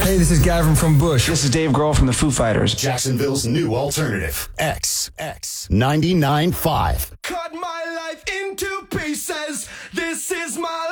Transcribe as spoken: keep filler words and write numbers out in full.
Hey, this is Gavin from Bush. This is Dave Grohl from the Foo Fighters. Jacksonville's new alternative. X X ninety-nine point five. Cut my life into pieces. This is my